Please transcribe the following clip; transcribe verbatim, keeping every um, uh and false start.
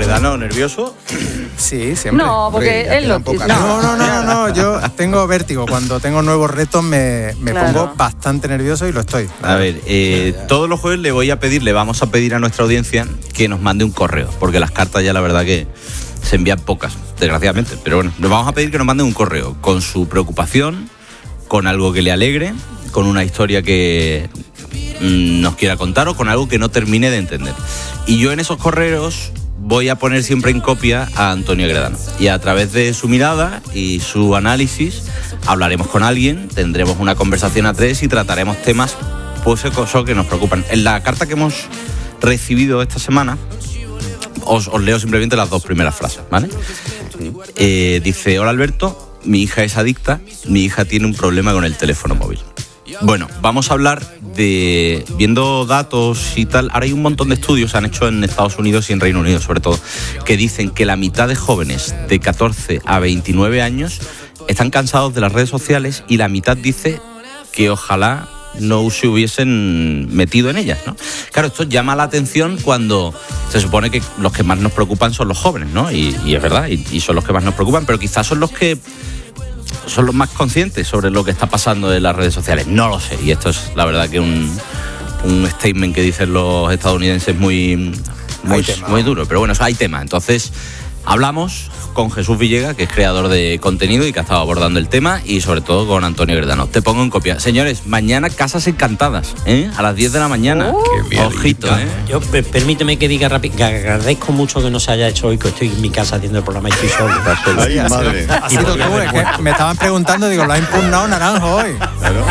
Gredano, ¿nervioso? Sí, siempre. No, porque Hombre, él lo no, no, no, no, no, yo tengo vértigo. Cuando tengo nuevos retos me, me Claro. pongo bastante nervioso y lo estoy. A ver, eh, todos los jueves le voy a pedir, le vamos a pedir a nuestra audiencia que nos mande un correo, porque las cartas ya la verdad que se envían pocas, desgraciadamente. Pero bueno, le vamos a pedir que nos manden un correo con su preocupación, con algo que le alegre, con una historia que mmm, nos quiera contar o con algo que no termine de entender. Y yo en esos correos voy a poner siempre en copia a Antonio Gredano. Y a través de su mirada y su análisis hablaremos con alguien, tendremos una conversación a tres y trataremos temas pues, que nos preocupan. En la carta que hemos recibido esta semana, os, os leo simplemente las dos primeras frases, ¿vale? Eh, dice, hola Alberto, mi hija es adicta, mi hija tiene un problema con el teléfono móvil. Bueno, vamos a hablar de, viendo datos y tal, ahora hay un montón de estudios, se han hecho en Estados Unidos y en Reino Unido sobre todo, que dicen que la mitad de jóvenes de catorce a veintinueve años están cansados de las redes sociales y la mitad dice que ojalá no se hubiesen metido en ellas, ¿no? Claro, esto llama la atención cuando se supone que los que más nos preocupan son los jóvenes, ¿no? Y, y es verdad, y, y son los que más nos preocupan, pero quizás son los que son los más conscientes sobre lo que está pasando en las redes sociales. No lo sé, y esto es la verdad que un, un statement que dicen los estadounidenses muy, muy, muy duro, pero bueno, hay tema. Entonces, hablamos con Jesús Villegas, que es creador de contenido y que ha estado abordando el tema, y sobre todo con Antonio Gredano. Te pongo en copia. Señores, mañana Casas Encantadas, ¿eh? A las diez de la mañana. Qué Ojito, ¿eh? Yo, permíteme que diga rápido, que agradezco mucho que no se haya hecho hoy, que estoy en mi casa haciendo el programa y estoy solo. Ay, madre. Ha sido tú, es que me estaban preguntando, digo, lo ha impugnado Naranjo hoy. Claro.